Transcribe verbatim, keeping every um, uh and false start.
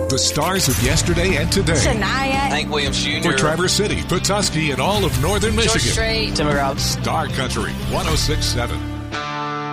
The stars of yesterday and today. Shania. Hank Williams Junior For Traverse City, Petoskey, and all of northern Michigan. Strait. Tim McGraw. Star Country one oh six point seven.